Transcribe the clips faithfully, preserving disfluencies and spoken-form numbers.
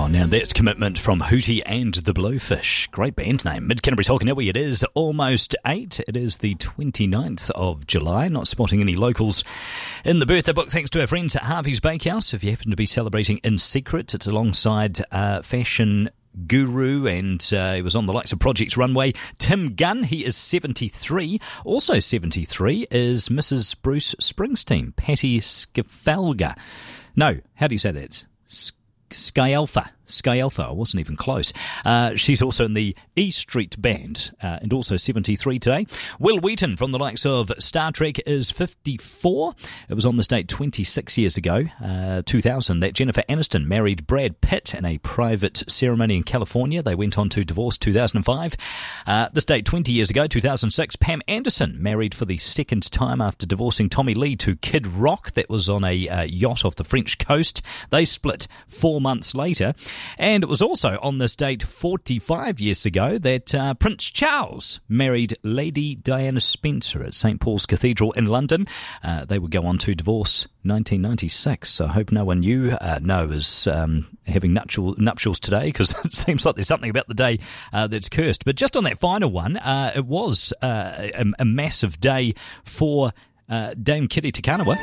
now that's Commitment from Hootie and the Bluefish. Great band name. Mid-Canterbury Talking Iwi. It is almost eight. It is the twenty-ninth of July. Not spotting any locals in the birthday book thanks to our friends at Harvey's Bakehouse. If you happen to be celebrating in secret, it's alongside uh, fashion guru, and uh, he was on the likes of Project Runway, Tim Gunn. He is seventy-three. Also seventy-three is Missus Bruce Springsteen, Patty Scialfa. No, how do you say that? Scialfa. Scialfa, I wasn't even close. Uh, she's also in the E Street Band, uh, and also seventy-three today. Will Wheaton from the likes of Star Trek is fifty-four. It was on this date twenty-six years ago, uh, two thousand, that Jennifer Aniston married Brad Pitt in a private ceremony in California. They went on to divorce two thousand five. Uh, this date twenty years ago, two thousand six, Pam Anderson married for the second time after divorcing Tommy Lee to Kid Rock. That was on a uh, yacht off the French coast. They split four months later. And it was also on this date forty-five years ago that uh, Prince Charles married Lady Diana Spencer at Saint Paul's Cathedral in London. Uh, they would go on to divorce nineteen ninety-six. So I hope no one you uh, know is um, having nuptial, nuptials today, because it seems like there's something about the day uh, that's cursed. But just on that final one, uh, it was uh, a, a massive day for uh, Dame Kitty Te Kanawa.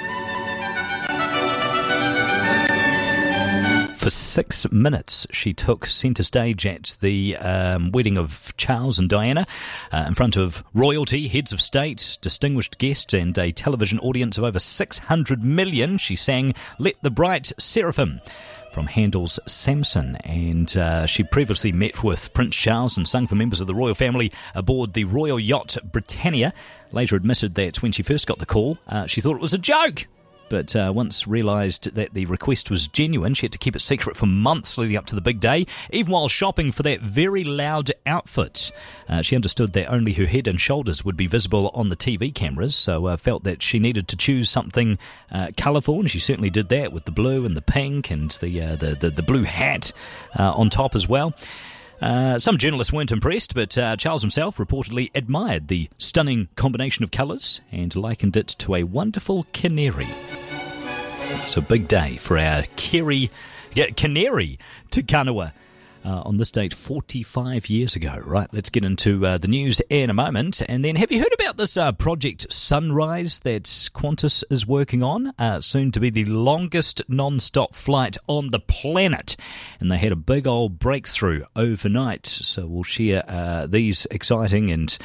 For six minutes, she took centre stage at the um, wedding of Charles and Diana uh, in front of royalty, heads of state, distinguished guests, and a television audience of over six hundred million. She sang Let the Bright Seraphim from Handel's Samson, and uh, she previously met with Prince Charles and sung for members of the royal family aboard the royal yacht Britannia. Later admitted that when she first got the call, uh, she thought it was a joke. But uh, once realised that the request was genuine, she had to keep it secret for months leading up to the big day, even while shopping for that very loud outfit. Uh, she understood that only her head and shoulders would be visible on the T V cameras, so uh, felt that she needed to choose something uh, colourful, and she certainly did that with the blue and the pink and the uh, the, the, the blue hat uh, on top as well. Uh, some journalists weren't impressed, but uh, Charles himself reportedly admired the stunning combination of colours and likened it to a wonderful canary. It's a big day for our Kerry, yeah, Canary Te Kanawa uh, on this date forty-five years ago. Right, let's get into uh, the news in a moment. And then, have you heard about this uh, Project Sunrise that Qantas is working on? Uh, soon to be the longest non-stop flight on the planet. And they had a big old breakthrough overnight. So we'll share uh, these exciting and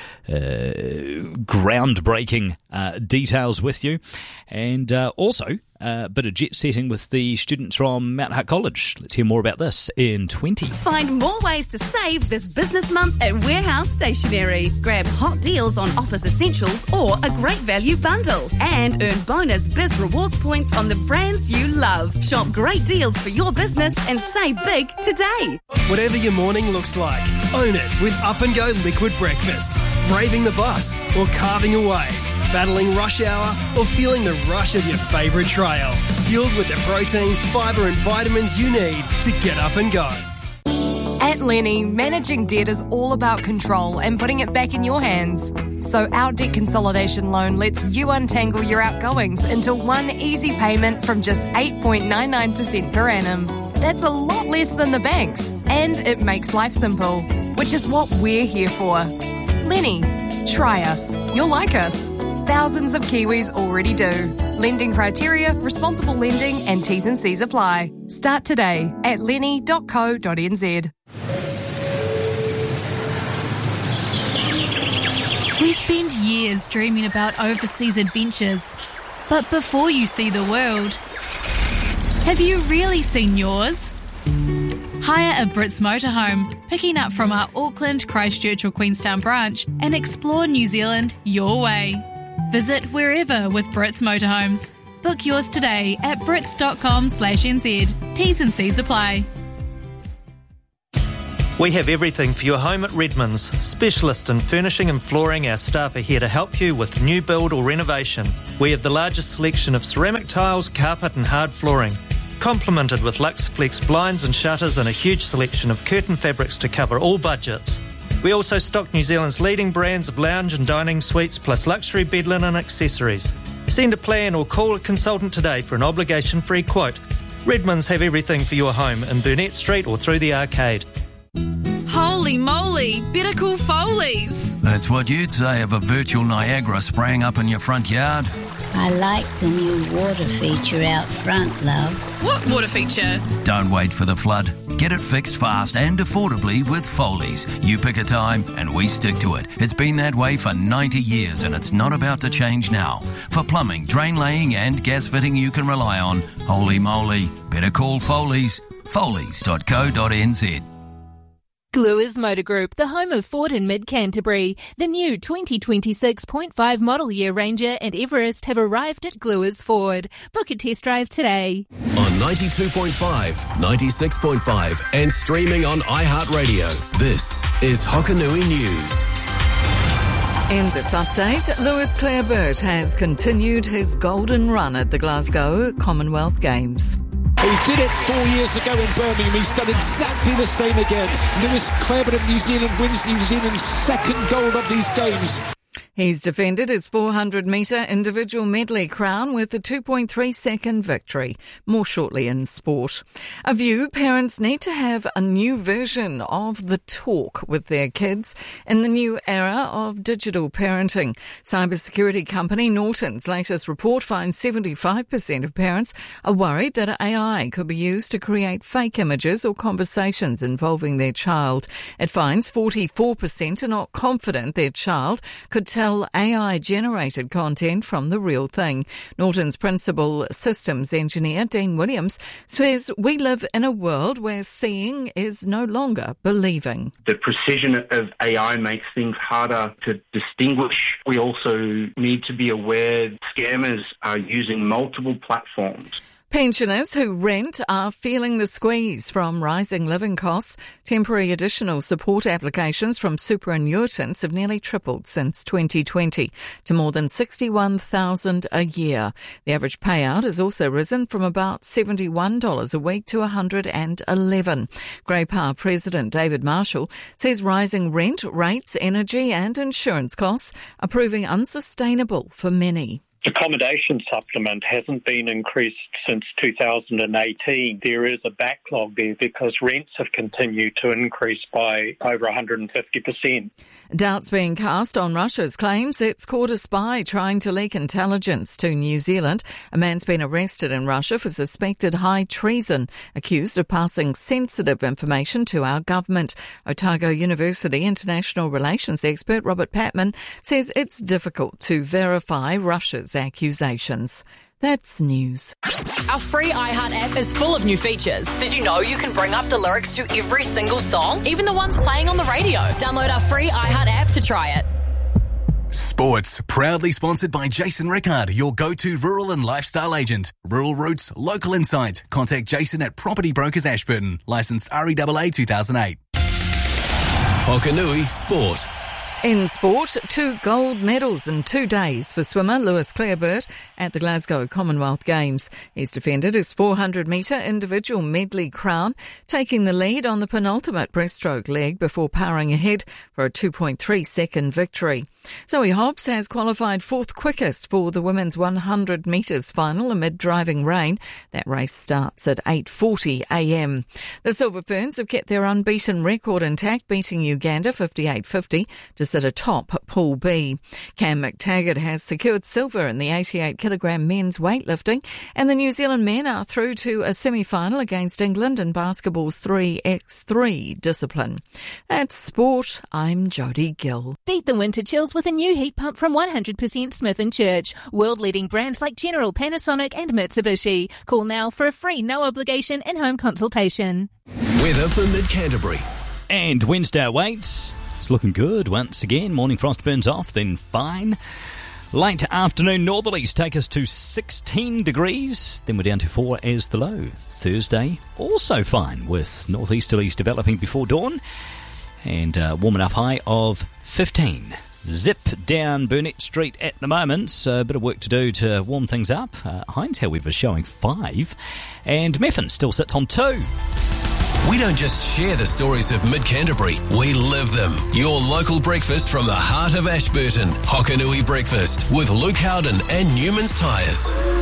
Uh, groundbreaking uh, details with you, and uh, also a uh, bit of jet setting with the students from Mount Hutt College. Let's hear more about this in twenty. Find more ways to save this business month at Warehouse Stationery. Grab hot deals on office essentials or a great value bundle, and earn bonus Biz Rewards points on the brands you love. Shop great deals for your business and save big today. Whatever your morning looks like, own it with Up and Go Liquid Breakfast. Braving the bus or carving a wave, battling rush hour or feeling the rush of your favourite trail. Fueled with the protein, fibre and vitamins you need to get up and go. At Lenny, managing debt is all about control and putting it back in your hands. So our debt consolidation loan lets you untangle your outgoings into one easy payment from just eight point nine nine percent per annum. That's a lot less than the banks, and it makes life simple, which is what we're here for. Lenny, try us. You'll like us. Thousands of Kiwis already do. Lending criteria, responsible lending and T's and C's apply. Start today at lenny dot co dot n z. We spend years dreaming about overseas adventures. But before you see the world, have you really seen yours? Hire a Brits motorhome, picking up from our Auckland, Christchurch or Queenstown branch, and explore New Zealand your way. Visit wherever with Brits Motorhomes. Book yours today at brits dot com slash n z. T's and C's apply. We have everything for your home at Redmond's. Specialist in furnishing and flooring, our staff are here to help you with new build or renovation. We have the largest selection of ceramic tiles, carpet and hard flooring, complemented with Luxflex blinds and shutters and a huge selection of curtain fabrics to cover all budgets. We also stock New Zealand's leading brands of lounge and dining suites plus luxury bed linen accessories. Send a plan or call a consultant today for an obligation-free quote. Redmond's have everything for your home in Burnett Street or through the arcade. Holy moly, better call Foley's. That's what you'd say of a virtual Niagara spraying up in your front yard. I like the new water feature out front, love. What water feature? Don't wait for the flood. Get it fixed fast and affordably with Foley's. You pick a time and we stick to it. It's been that way for ninety years and it's not about to change now. For plumbing, drain laying and gas fitting you can rely on, holy moly, better call Foley's. Foley's dot co dot n z. Gluers Motor Group, the home of Ford in Mid-Canterbury. The new twenty twenty-six point five model year Ranger and Everest have arrived at Gluers Ford. Book a test drive today. On ninety-two point five, ninety-six point five and streaming on iHeartRadio, this is Hokanui News. In this update, Lewis Clare-Burt has continued his golden run at the Glasgow Commonwealth Games. He did it four years ago in Birmingham. He's done exactly the same again. Lewis Clare-Burt of New Zealand wins New Zealand's second gold of these games. He's defended his four hundred metre individual medley crown with a two point three second victory. More shortly in sport. A View, parents need to have a new version of the talk with their kids in the new era of digital parenting. Cybersecurity company Norton's latest report finds seventy-five percent of parents are worried that A I could be used to create fake images or conversations involving their child. It finds forty-four percent are not confident their child could tell A I-generated content from the real thing. Norton's principal systems engineer, Dean Williams, says we live in a world where seeing is no longer believing. The precision of A I makes things harder to distinguish. We also need to be aware scammers are using multiple platforms. Pensioners who rent are feeling the squeeze from rising living costs. Temporary additional support applications from superannuitants have nearly tripled since twenty twenty to more than sixty-one thousand a year. The average payout has also risen from about seventy-one dollars a week to one hundred eleven dollars. Grey Power President David Marshall says rising rent, rates, energy and insurance costs are proving unsustainable for many. Accommodation supplement hasn't been increased since two thousand eighteen. There is a backlog there because rents have continued to increase by over one hundred fifty percent. Doubts being cast on Russia's claims it's caught a spy trying to leak intelligence to New Zealand. A man's been arrested in Russia for suspected high treason, accused of passing sensitive information to our government. Otago University international relations expert Robert Patman says it's difficult to verify Russia's accusations. That's news. Our free iHeart app is full of new features. Did you know you can bring up the lyrics to every single song, even the ones playing on the radio? Download our free iHeart app to try it. Sports, proudly sponsored by Jason Rickard, your go-to rural and lifestyle agent. Rural Roots, local insight. Contact Jason at Property Brokers Ashburton. Licensed R E A A two thousand eight. Hokanui Sport. In sport, two gold medals in two days for swimmer Lewis Clare-Burt at the Glasgow Commonwealth Games. He's defended his four hundred metre individual medley crown, taking the lead on the penultimate breaststroke leg before powering ahead for a two point three second victory. Zoe Hobbs has qualified fourth quickest for the women's one hundred metres final amid driving rain. That race starts at eight forty a m. The Silver Ferns have kept their unbeaten record intact, beating Uganda fifty-eight fifty to sit atop Pool B. Cam McTaggart has secured silver in the eighty-eight kilogram men's weightlifting, and the New Zealand men are through to a semi-final against England in basketball's three by three discipline. That's sport. I'm Jodie Gill. Beat the winter chills with a new heat pump from one hundred percent Smith and Church. World-leading brands like General, Panasonic and Mitsubishi. Call now for a free no-obligation in-home consultation. Weather for Mid-Canterbury. And Wednesday awaits. It's looking good once again. Morning frost burns off, then fine. Late afternoon northerlies take us to sixteen degrees. Then we're down to four as the low. Thursday, also fine, with northeasterlies developing before dawn. And a warm enough high of fifteen. Zip down Burnett Street at the moment, so a bit of work to do to warm things up. Uh, Hines, however, is showing five. And Meffin still sits on two. We don't just share the stories of Mid-Canterbury, we live them. Your local breakfast from the heart of Ashburton. Hokanui Breakfast with Luke Howden and Newman's Tyres.